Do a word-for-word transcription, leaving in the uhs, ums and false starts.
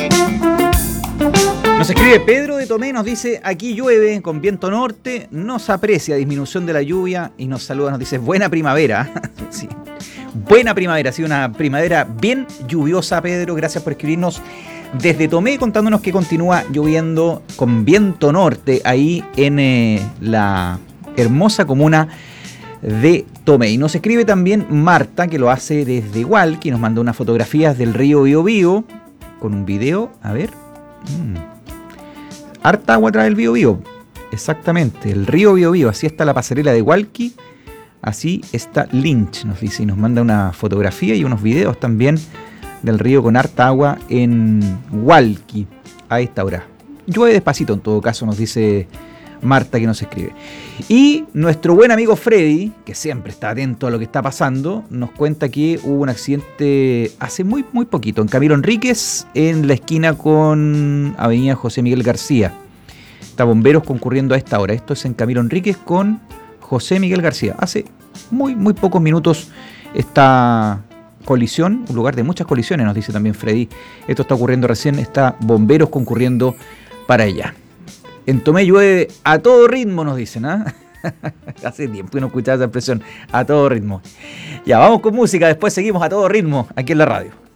Nos escribe Pedro de Tomé, nos dice: aquí llueve con viento norte, no se aprecia disminución de la lluvia, y nos saluda, nos dice: buena primavera. Sí, buena primavera, ha sido una primavera bien lluviosa, Pedro. Gracias por escribirnos desde Tomé, contándonos que continúa lloviendo con viento norte ahí en eh, la hermosa comuna de Tomé. Y nos escribe también Marta, que lo hace desde Igualqui, nos mandó unas fotografías del río Biobío con un video, a ver. Mm. Harta agua trae el Biobío, exactamente, el río Biobío, así está la pasarela de Igualqui, así está Lynch, nos dice, y nos manda una fotografía y unos videos también del río con harta agua en Igualqui a esta hora. Llueve despacito en todo caso, nos dice Marta, que nos escribe. Y nuestro buen amigo Freddy, que siempre está atento a lo que está pasando, nos cuenta que hubo un accidente hace muy, muy poquito en Camilo Enríquez, en la esquina con Avenida José Miguel García. Está bomberos concurriendo a esta hora. Esto es en Camilo Enríquez con José Miguel García. Hace muy, muy pocos minutos esta colisión, un lugar de muchas colisiones, nos dice también Freddy. Esto está ocurriendo recién, está bomberos concurriendo para allá. En Tomé llueve a todo ritmo, nos dicen, ¿ah? ¿eh? Hace tiempo que no escuchaba esa expresión, a todo ritmo. Ya, vamos con música, después seguimos a todo ritmo aquí en la radio.